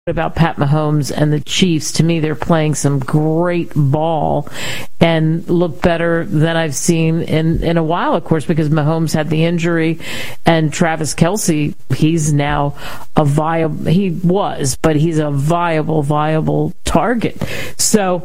about Pat Mahomes and the Chiefs. To me, they're playing some great ball and look better than I've seen in a while, of course, because Mahomes had the injury and Travis Kelce, he's now he's a viable target. So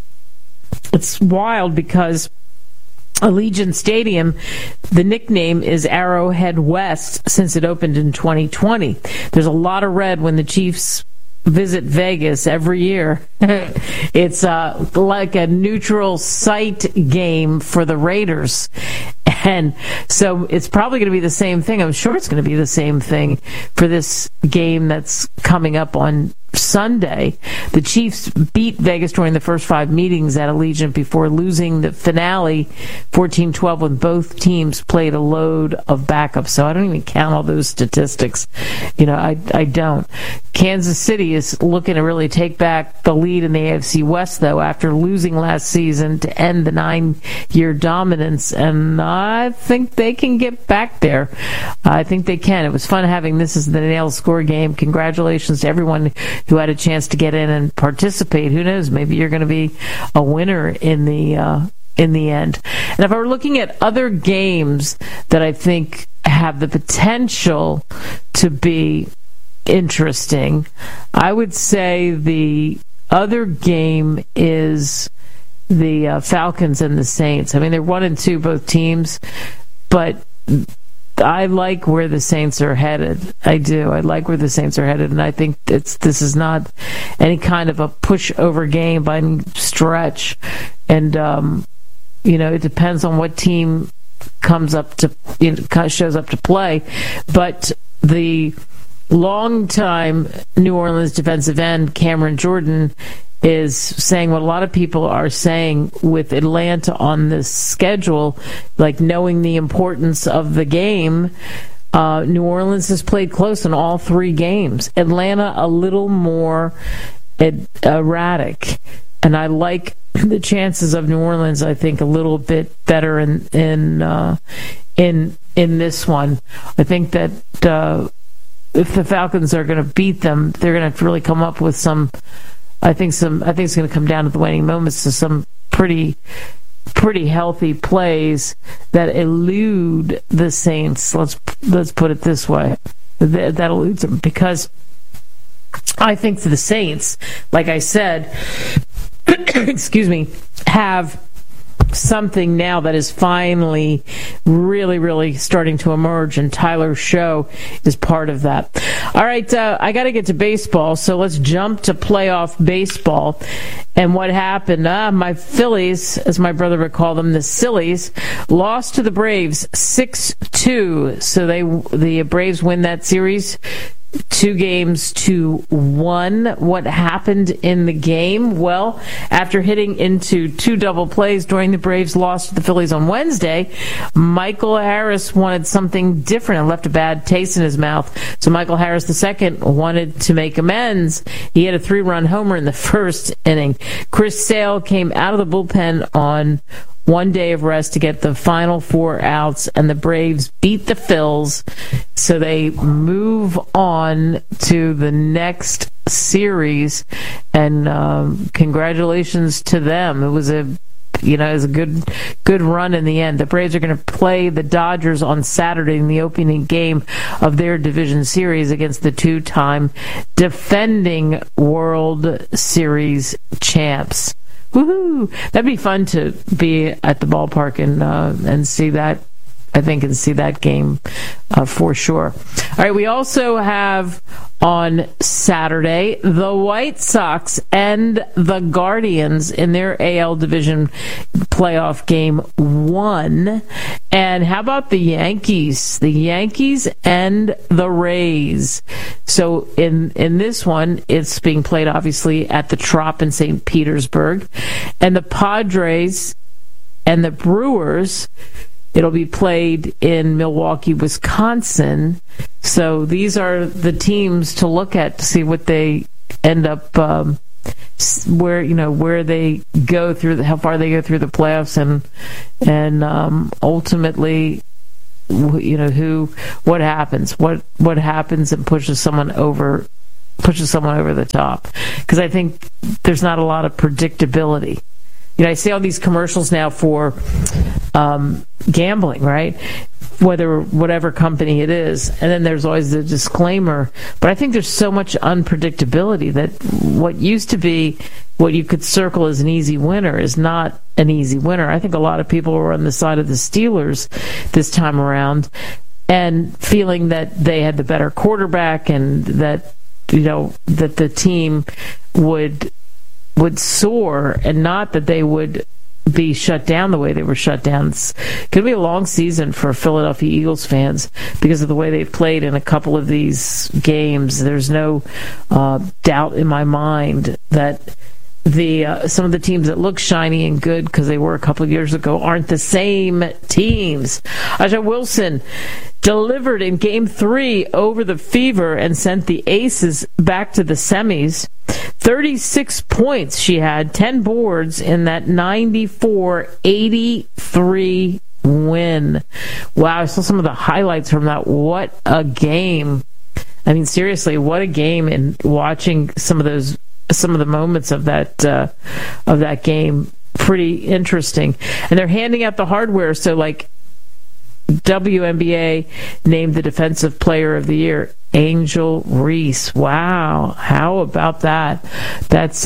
it's wild because Allegiant Stadium, the nickname is Arrowhead West since it opened in 2020. There's a lot of red when the Chiefs visit Vegas every year. It's like a neutral site game for the Raiders. And so it's probably going to be the same thing. I'm sure it's going to be the same thing for this game that's coming up on Sunday. The Chiefs beat Vegas during the first 5 meetings at Allegiant before losing the finale 14-12 when both teams played a load of backups. So I don't even count all those statistics. I don't. Kansas City is looking to really take back the lead in the AFC West, though, after losing last season to end the 9-year dominance. And I think they can get back there. I think they can. It was fun having this as the nail score game. Congratulations to everyone who had a chance to get in and participate. Who knows? Maybe you're going to be a winner in the end. And if I were looking at other games that I think have the potential to be interesting, I would say the other game is the Falcons and the Saints. I mean, they're 1-2 both teams, but I like where the Saints are headed. I do. I like where the Saints are headed, and I think this is not any kind of a pushover game by any stretch. And it depends on what team shows up to play. But the longtime New Orleans defensive end Cameron Jordan is saying what a lot of people are saying with Atlanta on this schedule, like knowing the importance of the game. New Orleans has played close in all 3 games. Atlanta a little more erratic, and I like the chances of New Orleans, I think, a little bit better in this one. I think that if the Falcons are going to beat them, they're going to have to really come up with some. I think it's going to come down to the waning moments to some pretty healthy plays that elude the Saints. Let's put it this way, that eludes them, because I think the Saints, like I said, excuse me, have something now that is finally really, really starting to emerge, and Tyler Show is part of that. All right, I got to get to baseball, so let's jump to playoff baseball. And what happened? My Phillies, as my brother would call them, the Sillies, lost to the Braves 6-2. So the Braves win that series 2-1. What happened in the game? Well, after hitting into 2 double plays during the Braves' loss to the Phillies on Wednesday, Michael Harris wanted something different and left a bad taste in his mouth. So Michael Harris II wanted to make amends. He had a 3-run homer in the first inning. Chris Sale came out of the bullpen on 1 day of rest to get the final 4 outs, and the Braves beat the Phils, so they move on to the next series. And congratulations to them. It was a good run in the end. The Braves are going to play the Dodgers on Saturday in the opening game of their division series against the 2-time defending World Series champs. Woohoo! That'd be fun to be at the ballpark and see that. I think, and see that game for sure. All right, we also have on Saturday the White Sox and the Guardians in their AL Division playoff game 1. And how about the Yankees? The Yankees and the Rays. So in this one, it's being played obviously at the Trop in St. Petersburg. And the Padres and the Brewers, it'll be played in Milwaukee, Wisconsin. So these are the teams to look at to see what they end up, where they go through, how far they go through the playoffs, and ultimately, what happens and pushes someone over pushes someone over the top, because I think there's not a lot of predictability. I see all these commercials now for gambling, right? Whatever company it is, and then there's always the disclaimer. But I think there's so much unpredictability that what used to be what you could circle as an easy winner is not an easy winner. I think a lot of people were on the side of the Steelers this time around, and feeling that they had the better quarterback, and that that the team would soar, and not that they would be shut down the way they were shut down. It's going to be a long season for Philadelphia Eagles fans because of the way they've played in a couple of these games. There's no doubt in my mind that some of the teams that look shiny and good because they were a couple of years ago aren't the same teams. Aja Wilson delivered in Game 3 over the Fever and sent the Aces back to the semis. 36 points she had, 10 boards in that 94-83 win. Wow, I saw some of the highlights from that. What a game. I mean, seriously, what a game. And watching some of the moments of that game, pretty interesting. And they're handing out the hardware, so like WNBA named the Defensive Player of the Year, Angel Reese. Wow, how about that? That's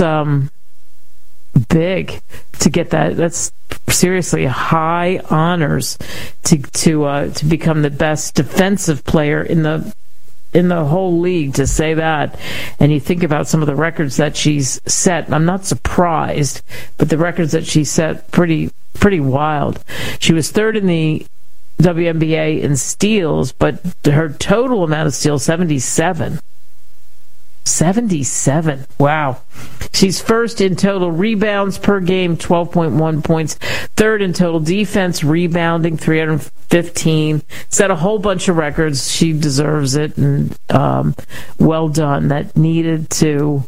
big to get that. That's seriously high honors to become the best defensive player in the whole league, to say that. And you think about some of the records that she's set, I'm not surprised, but the records that she set, pretty wild. She was third in the WNBA in steals, but her total amount of steals, 77. 77. Wow. She's first in total rebounds per game, 12.1 points. Third in total defense, rebounding, 315. Set a whole bunch of records. She deserves it, and well done. That needed to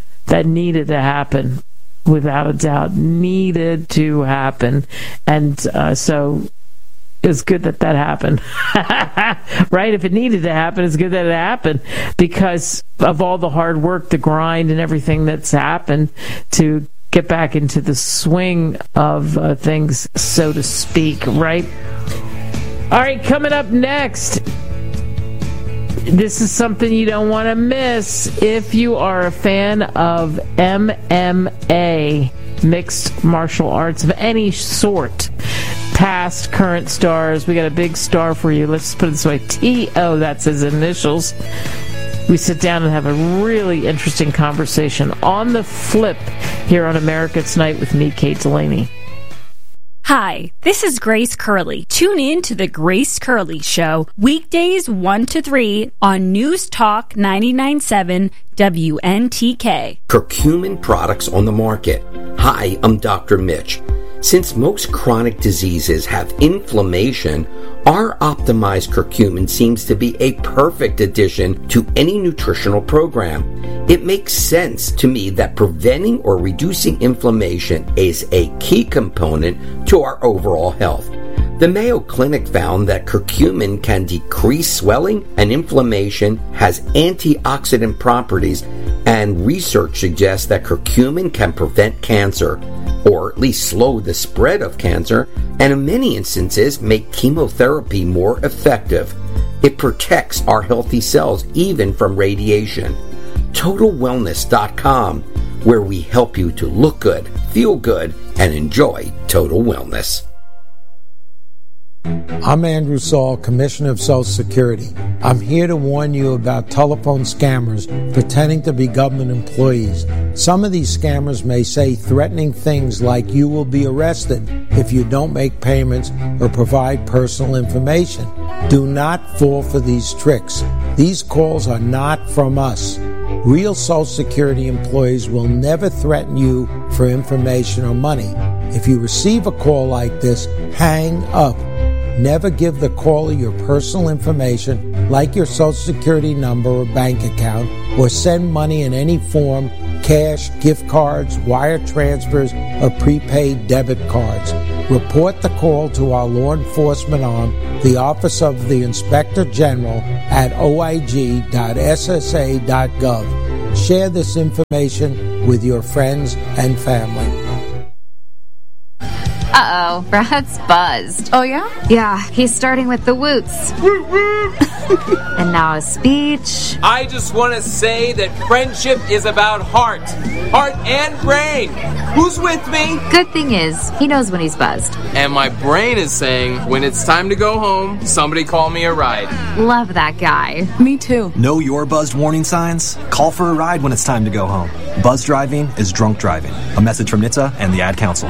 happen, without a doubt. Needed to happen. And so it's good that happened. Right? If it needed to happen, it's good that it happened, because of all the hard work, the grind, and everything that's happened to get back into the swing of things, so to speak, right? All right, coming up next, this is something you don't want to miss if you are a fan of MMA, mixed martial arts of any sort. Past, current stars. We got a big star for you. Let's put it this way. T.O., that's his initials. We sit down and have a really interesting conversation on the flip here on America Tonight with me, Kate Delaney. Hi, this is Grace Curley. Tune in to The Grace Curley Show, weekdays 1 to 3 on News Talk 99.7 WNTK. Curcumin products on the market. Hi, I'm Dr. Mitch. Since most chronic diseases have inflammation, our optimized curcumin seems to be a perfect addition to any nutritional program. It makes sense to me that preventing or reducing inflammation is a key component to our overall health. The Mayo Clinic found that curcumin can decrease swelling and inflammation, has antioxidant properties, and research suggests that curcumin can prevent cancer, or at least slow the spread of cancer, and in many instances make chemotherapy more effective. It protects our healthy cells even from radiation. TotalWellness.com, where we help you to look good, feel good, and enjoy total wellness. I'm Andrew Saul, Commissioner of Social Security. I'm here to warn you about telephone scammers pretending to be government employees. Some of these scammers may say threatening things like you will be arrested if you don't make payments or provide personal information. Do not fall for these tricks. These calls are not from us. Real Social Security employees will never threaten you for information or money. If you receive a call like this, hang up. Never give the caller your personal information, like your Social Security number or bank account, or send money in any form, cash, gift cards, wire transfers, or prepaid debit cards. Report the call to our law enforcement arm, the Office of the Inspector General, at oig.ssa.gov. Share this information with your friends and family. Uh-oh, Brad's buzzed. Oh, yeah? Yeah, he's starting with the woots. And now a speech. I just want to say that friendship is about heart and brain. Who's with me? Good thing is, he knows when he's buzzed. And my brain is saying, when it's time to go home, somebody call me a ride. Love that guy. Me too. Know your buzzed warning signs? Call for a ride when it's time to go home. Buzz driving is drunk driving. A message from NHTSA and the Ad Council.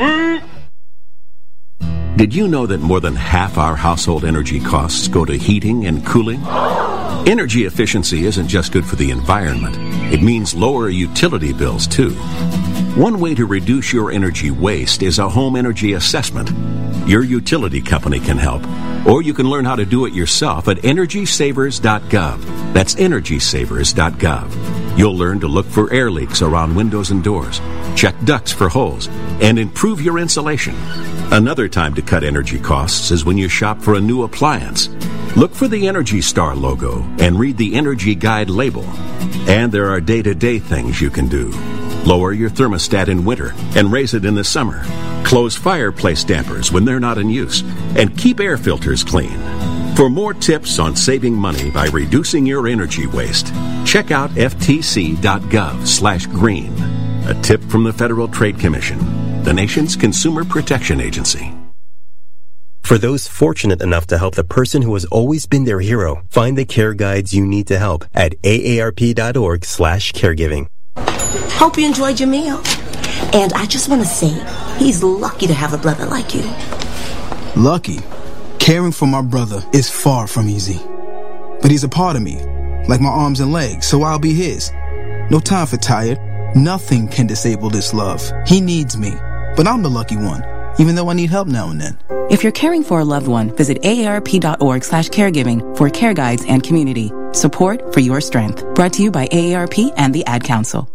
Did you know that more than half our household energy costs go to heating and cooling? Energy efficiency isn't just good for the environment. It means lower utility bills, too. One way to reduce your energy waste is a home energy assessment. Your utility company can help, or you can learn how to do it yourself at EnergySavers.gov. That's EnergySavers.gov. You'll learn to look for air leaks around windows and doors, check ducts for holes, and improve your insulation. Another time to cut energy costs is when you shop for a new appliance. Look for the Energy Star logo and read the Energy Guide label. And there are day-to-day things you can do. Lower your thermostat in winter and raise it in the summer. Close fireplace dampers when they're not in use. And keep air filters clean. For more tips on saving money by reducing your energy waste, check out ftc.gov/green. A tip from the Federal Trade Commission, the nation's consumer protection agency. For those fortunate enough to help the person who has always been their hero, find the care guides you need to help at aarp.org/caregiving. Hope you enjoyed your meal. And I just want to say, he's lucky to have a brother like you. Lucky? Caring for my brother is far from easy. But he's a part of me, like my arms and legs, so I'll be his. No time for tired. Nothing can disable this love. He needs me, but I'm the lucky one, even though I need help now and then. If you're caring for a loved one, visit aarp.org/caregiving for care guides and community. Support for your strength. Brought to you by AARP and the Ad Council.